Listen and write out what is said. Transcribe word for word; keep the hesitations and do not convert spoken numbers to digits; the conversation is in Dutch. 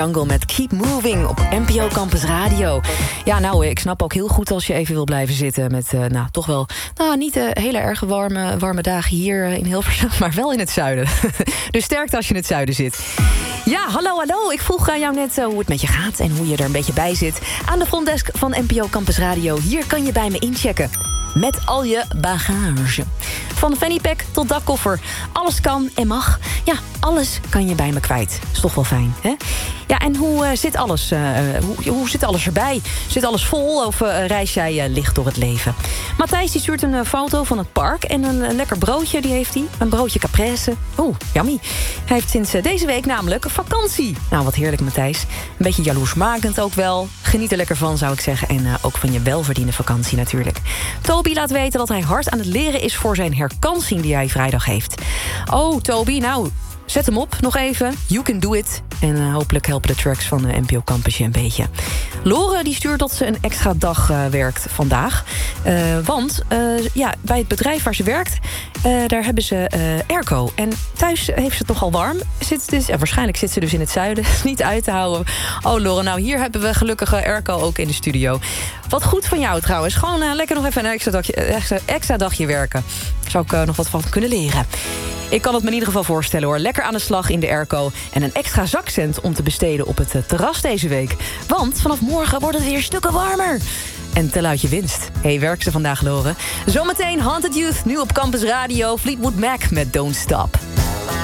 Jungle met Keep Moving op N P O Campus Radio. Ja, nou, ik snap ook heel goed als je even wil blijven zitten... met, uh, nou, toch wel, nou, niet uh, hele erg warme, warme dagen hier uh, in Hilversum... maar wel in het zuiden. Dus sterkte als je in het zuiden zit. Ja, hallo, hallo. Ik vroeg aan jou net uh, hoe het met je gaat... en hoe je er een beetje bij zit. Aan de frontdesk van N P O Campus Radio. Hier kan je bij me inchecken. Met al je bagage. Van fannypack tot dakkoffer. Alles kan en mag. Ja, alles kan je bij me kwijt. Is toch wel fijn, hè? Ja, en hoe uh, zit alles? Uh, hoe, hoe zit alles erbij? Zit alles vol of uh, reis jij uh, licht door het leven? Matthijs die stuurt een uh, foto van het park. En een uh, lekker broodje, die heeft hij. Een broodje caprese. Oeh, yummy. Hij heeft sinds uh, deze week namelijk vakantie. Nou, wat heerlijk, Matthijs. Een beetje jaloersmakend ook wel. Geniet er lekker van, zou ik zeggen. En uh, ook van je welverdiende vakantie natuurlijk. Toby laat weten dat hij hard aan het leren is... voor zijn herkansing die hij vrijdag heeft. Oh, Toby, nou... zet hem op, nog even. You can do it. En uh, hopelijk helpen de tracks van de N P O Campus je een beetje. Lore die stuurt dat ze een extra dag uh, werkt vandaag. Uh, want uh, ja, bij het bedrijf waar ze werkt... Uh, daar hebben ze uh, airco. En thuis heeft ze het nogal warm. Zit dus, uh, waarschijnlijk zit ze dus in het zuiden. Niet uit te houden. Oh, Lore, nou hier hebben we gelukkig airco ook in de studio. Wat goed van jou trouwens. Gewoon uh, lekker nog even een extra dagje, extra, extra dagje werken. Zou ik uh, nog wat van kunnen leren. Ik kan het me in ieder geval voorstellen hoor. Lekker aan de slag in de airco. En een extra zakcent om te besteden op het terras deze week. Want vanaf morgen wordt het weer stukken warmer. En tel uit je winst. Hey, werk ze vandaag, Lore. Zometeen Haunted Youth, nu op Campus Radio. Fleetwood Mac met Don't Stop.